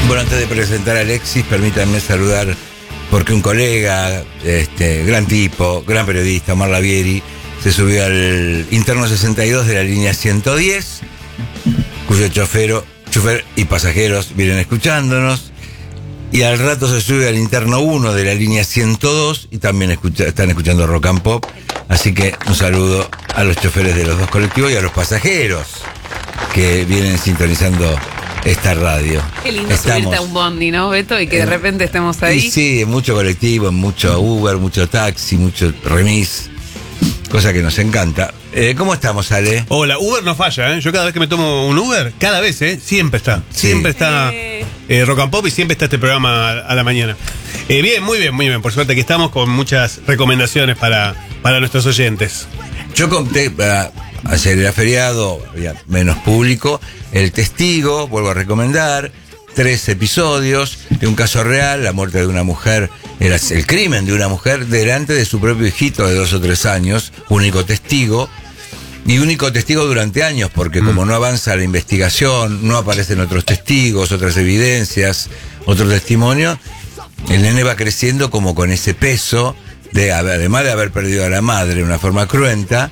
Bueno, antes de presentar a Alexis, permítanme saludar porque un colega, gran tipo, gran periodista, Omar Lavieri, se subió al interno 62 de la línea 110, cuyo chofer y pasajeros vienen escuchándonos, y al rato se sube al interno 1 de la línea 102 y también están escuchando Rock and Pop. Así que un saludo a los choferes de los dos colectivos y a los pasajeros que vienen sintonizando esta radio. Qué lindo subirte a un bondi, ¿no, Beto? Y que de repente estemos ahí. Y sí, mucho colectivo, mucho Uber, mucho taxi, mucho remis, cosa que nos encanta. ¿Cómo estamos, Ale? Hola, Uber no falla, ¿eh? Yo cada vez que me tomo un Uber, cada vez, siempre está. Sí. Siempre está Rock and Pop y siempre está este programa a la mañana. Bien, muy bien, muy bien. Por suerte que estamos con muchas recomendaciones para nuestros oyentes. Yo conté, ayer era feriado, había menos público, El Testigo, vuelvo a recomendar, 3 episodios de un caso real, la muerte de una mujer, era el crimen de una mujer delante de su propio hijito de 2 o 3 años, único testigo durante años, porque como no avanza la investigación, no aparecen otros testigos, otras evidencias, otro testimonio, el nene va creciendo como con ese peso de, además de haber perdido a la madre de una forma cruenta,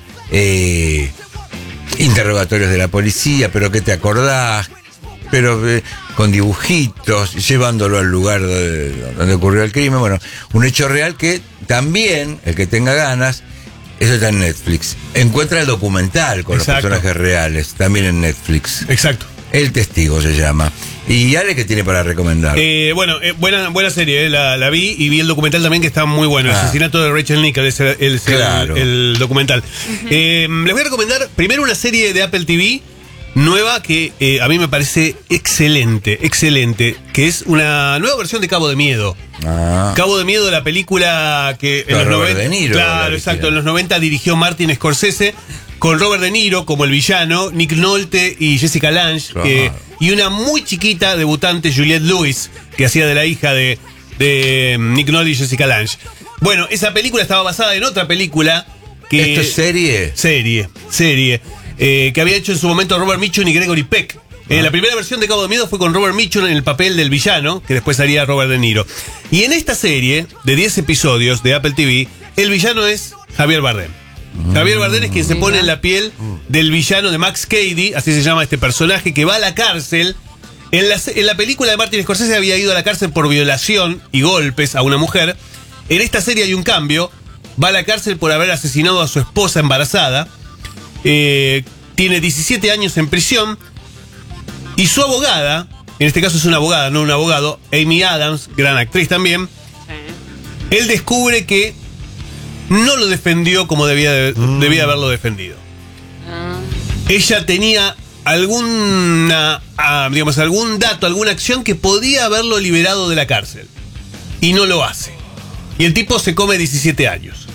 interrogatorios de la policía, pero ¿qué te acordás? Pero con dibujitos, llevándolo al lugar donde ocurrió el crimen. Bueno, un hecho real que también, el que tenga ganas, eso está en Netflix. Encuentra el documental con los personajes reales, también en Netflix. Exacto. El Testigo se llama. ¿Y Ale qué tiene para recomendar? Buena serie, la vi y vi el documental también que está muy bueno. El asesinato de Rachel Nichols es Claro. el documental. Les voy a recomendar primero una serie de Apple TV nueva que a mí me parece excelente, que es una nueva versión de Cabo de Miedo. Cabo de Miedo, la película que en los 90, De Niro, claro, exacto, en los 90 dirigió Martin Scorsese, con Robert De Niro como el villano, Nick Nolte y Jessica Lange, y una muy chiquita debutante, Juliette Lewis, que hacía de la hija de Nick Nolte y Jessica Lange. Bueno, esa película estaba basada en otra película que... ¿Esto es serie? Serie. Que había hecho en su momento Robert Mitchum y Gregory Peck. La primera versión de Cabo de Miedo fue con Robert Mitchum en el papel del villano, que después haría Robert De Niro. Y en esta serie, de 10 episodios de Apple TV, el villano es Javier Bardem. Javier Bardem es quien se pone en la piel del villano de Max Cady, así se llama este personaje, que va a la cárcel. En la película de Martin Scorsese había ido a la cárcel por violación y golpes a una mujer. En esta serie hay un cambio. Va a la cárcel por haber asesinado a su esposa embarazada. Tiene 17 años en prisión. Y su abogada, en este caso es una abogada, no un abogado, Amy Adams, gran actriz también. Él descubre que no lo defendió como debía haberlo defendido. Ella tenía algún dato, alguna acción que podía haberlo liberado de la cárcel. Y no lo hace. Y el tipo se come 17 años.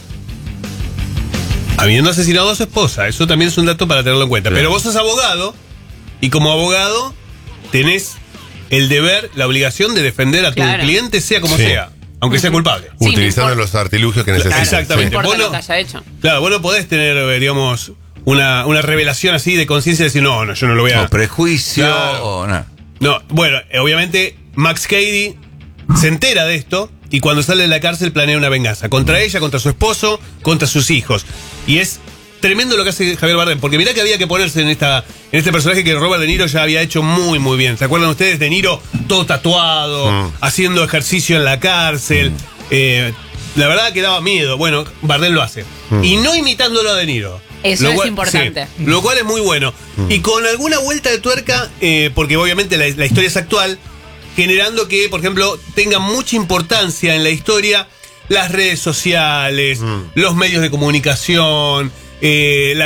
Habiendo asesinado a su esposa. Eso también es un dato para tenerlo en cuenta. Pero vos sos abogado, y como abogado tenés el deber, la obligación de defender a tu cliente, sea como sea, aunque sea culpable. Utilizando los artilugios que necesitas. Exactamente. No importa lo que haya hecho. Claro, vos no podés tener, digamos, una revelación así de conciencia de decir, no, yo no lo voy a... O prejuicio, Claro. o nada. No, bueno, obviamente Max Cady se entera de esto y cuando sale de la cárcel planea una venganza contra ella, contra su esposo, contra sus hijos. Y es tremendo lo que hace Javier Bardem, porque mirá que había que ponerse en este personaje que Robert De Niro ya había hecho muy muy bien. ¿Se acuerdan ustedes? De Niro todo tatuado, haciendo ejercicio en la cárcel. La verdad que daba miedo. Bueno, Bardem lo hace. Y no imitándolo a De Niro. Eso es importante. Sí, lo cual es muy bueno. Y con alguna vuelta de tuerca, porque obviamente la historia es actual, generando que, por ejemplo, tenga mucha importancia en la historia las redes sociales, los medios de comunicación, el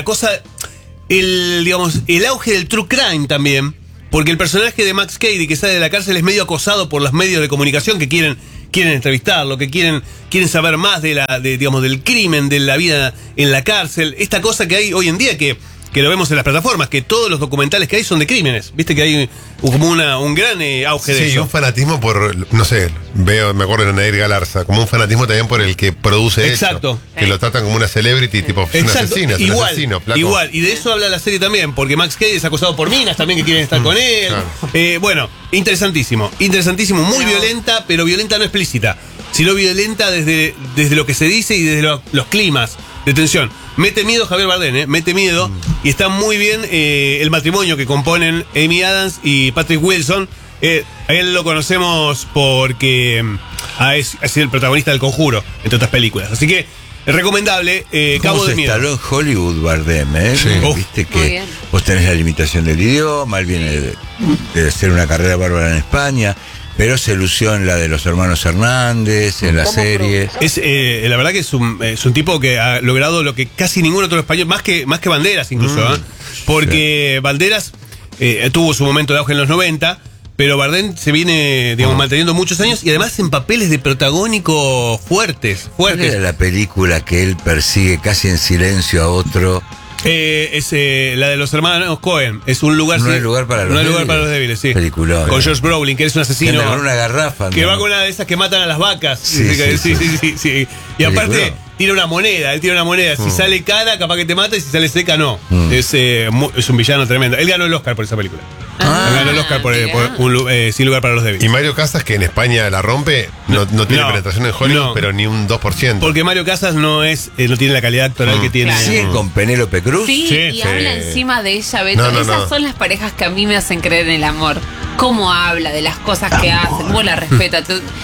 auge del true crime también, porque el personaje de Max Cady que sale de la cárcel es medio acosado por los medios de comunicación que quieren entrevistarlo, que quieren saber más del crimen, de la vida en la cárcel, esta cosa que hay hoy en día que que lo vemos en las plataformas, que todos los documentales que hay son de crímenes. Viste que hay como un gran auge de Sí, eso. un fanatismo por, no sé, me acuerdo de Nadir Galarza, como un fanatismo también por el que produce Exacto. eso. Que lo tratan como una celebrity, tipo un asesino, es un igual, asesino, flaco. igual, y de eso habla la serie también, porque Max Cady es acosado por minas también que quieren estar con él. Claro. Bueno, interesantísimo, muy violenta, pero violenta no explícita, sino violenta desde lo que se dice y desde los climas de tensión. Mete miedo Javier Bardem, mete miedo, y está muy bien el matrimonio que componen Amy Adams y Patrick Wilson. A él lo conocemos porque ha sido el protagonista del Conjuro, entre otras películas. Así que es recomendable, Cabo ¿Cómo de se Miedo. instaló en Hollywood Bardem, Sí. Viste Muy que bien. vos tenés la limitación del idioma, él viene de hacer una carrera bárbara en España, pero se lució en la de los hermanos Hernández, en la serie. Es, la verdad que es un tipo que ha logrado lo que casi ningún otro español, más que Banderas incluso, porque Banderas tuvo su momento de auge en los 90, pero Bardem se viene, digamos, manteniendo muchos años y además en papeles de protagónico fuertes. ¿Cuál era la película que él persigue casi en silencio a otro? Es la de los hermanos Cohen. Es un lugar. No hay lugar para los No hay lugar débiles. para los débiles, sí. Peliculón. Con Josh Brolin, que es un Que asesino. anda con una garrafa. Que ¿no? va con una de esas que matan a las vacas. Sí, sí. Y aparte, Peliculón. tira una moneda. Él tira una moneda. Si sale cara, capaz que te mata. Y si sale seca, no. Mm. Es un villano tremendo. Él ganó el Oscar por esa película. Ah, Él ganó el Oscar por Sin lugar para los débiles. Y Mario Casas, que en España la rompe, no tiene No. penetración en Hollywood, No. pero ni un 2%. Porque Mario Casas no tiene la calidad actoral que tiene. Claro. ¿Sigue con Penélope Cruz? Sí, Sí, y sí. habla encima de ella, Beto. No, no, Esas no. son las parejas que a mí me hacen creer en el amor. Cómo habla de las cosas que hacen, vos la respetas.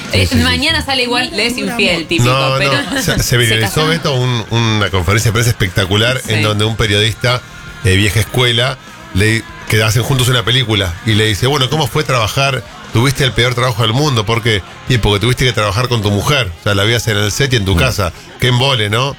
Mañana sale igual, le es infiel, típico. No, pero no. Se viralizó casaron. Beto una conferencia de prensa espectacular Sí. en donde un periodista de vieja escuela que hacen juntos una película y le dice, bueno, ¿cómo fue trabajar? Tuviste el peor trabajo del mundo, ¿por qué? Y porque tuviste que trabajar con tu mujer, o sea, la veías en el set y en tu casa. Qué embole, ¿no?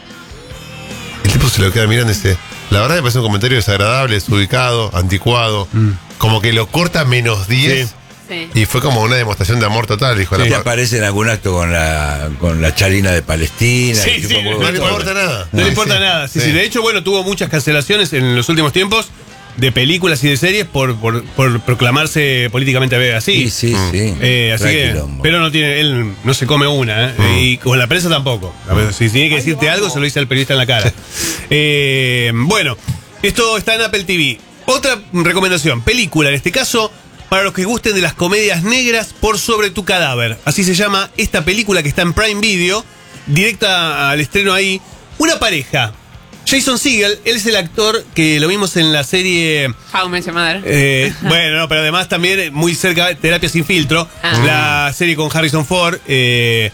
El tipo se lo queda mirando y dice, la verdad me parece un comentario desagradable, desubicado, anticuado, como que lo corta menos 10. Sí. Sí. Y fue como una demostración de amor total, dijo Sí, la aparece en algún acto con la Chalina de Palestina. Sí, y sí, tipo, No le importa nada. No le importa nada. Sí, sí. De hecho, bueno, tuvo muchas cancelaciones en los últimos tiempos de películas y de series por proclamarse políticamente así. Sí. Así Trae que, quilombo. pero él no se come una, y con la prensa tampoco. A ver, si tiene que decirte algo, se lo dice al periodista en la cara. Bueno, esto está en Apple TV. Otra recomendación, película, en este caso, para los que gusten de las comedias negras, Por sobre tu cadáver. Así se llama esta película que está en Prime Video, directa al estreno ahí. Una pareja. Jason Segel, él es el actor que lo vimos en la serie. How I Met Your Mother. Bueno, no, pero además también muy cerca de Terapia sin filtro, la serie con Harrison Ford, y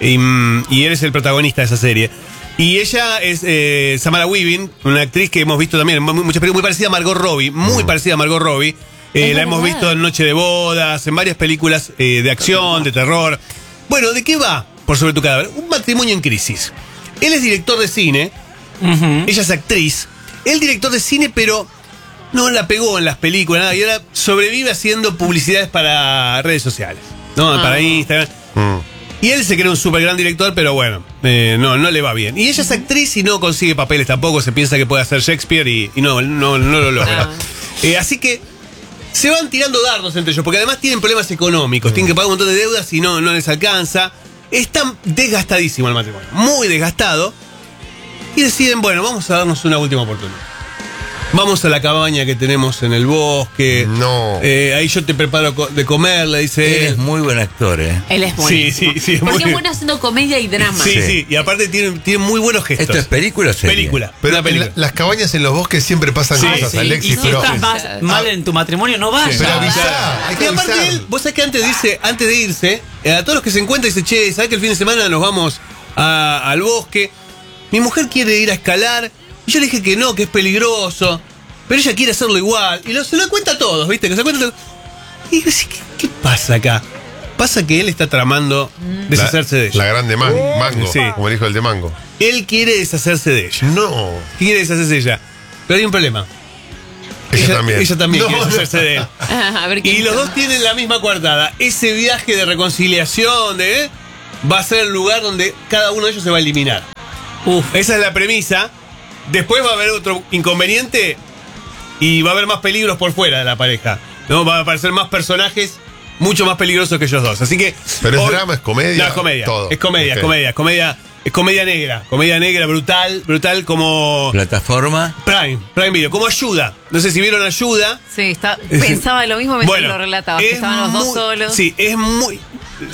él es el protagonista de esa serie. Y ella es Samara Weaving, una actriz que hemos visto también en muchas películas, muy parecida a Margot Robbie, muy parecida a Margot Robbie. La hemos visto en Noche de Bodas, en varias películas de acción, de terror. Bueno, ¿de qué va Por sobre tu cadáver? Un matrimonio en crisis. Él es director de cine. Ella es actriz. Él director de cine, pero no la pegó en las películas, nada. Y ahora sobrevive haciendo publicidades para redes sociales, ¿no? Para Instagram. Y él se cree un súper gran director, pero bueno, no le va bien. Y ella es actriz y no consigue papeles tampoco. Se piensa que puede hacer Shakespeare y no lo logra. Así que se van tirando dardos entre ellos, porque además tienen problemas económicos. Tienen que pagar un montón de deudas y no les alcanza. Está desgastadísimo el matrimonio, muy desgastado. Y deciden, bueno, vamos a darnos una última oportunidad. Vamos a la cabaña que tenemos en el bosque. No. Ahí yo te preparo de comer, le dice Él él. es muy buen actor, Él es bueno. Sí, es Porque muy- es bueno haciendo comedia y drama. Sí, Sí. sí. Y aparte tiene muy buenos gestos. ¿Esto es película o serie? Película. Pero una en película. las cabañas en los bosques siempre pasan Sí, cosas, sí. Alexis, Y si pero... estás mal en tu matrimonio, no vayas. Pero avisá, hay que Y aparte avisar. él, vos sabés que antes de irse, a todos los que se encuentran dice, che, ¿sabés que el fin de semana nos vamos al bosque? Mi mujer quiere ir a escalar. Y yo le dije que no, que es peligroso. Pero ella quiere hacerlo igual. Y se lo cuenta a todos, ¿viste? Que se cuenta todo. Y digo, ¿qué pasa acá? Pasa que él está tramando deshacerse de ella. La grande Mango, Sí. como el hijo del de Mango. Él quiere deshacerse de ella. No. Quiere deshacerse de ella. Pero hay un problema. Ella también. Ella también No. quiere deshacerse de él. A ver quién Y los está. dos tienen la misma coartada. Ese viaje de reconciliación va a ser el lugar donde cada uno de ellos se va a eliminar. Esa es la premisa. Después va a haber otro inconveniente y va a haber más peligros por fuera de la pareja. ¿No? Van a aparecer más personajes mucho más peligrosos que ellos dos. Así que. Pero es hoy- drama, es comedia. No, es comedia. Todo. Es comedia, Ok. es comedia negra. Comedia negra, brutal como. Plataforma. Prime Video, como Ayuda. No sé si vieron Ayuda. Sí, pensaba lo mismo mientras lo relataba. Que es estaban los dos muy- solos. Sí, es muy.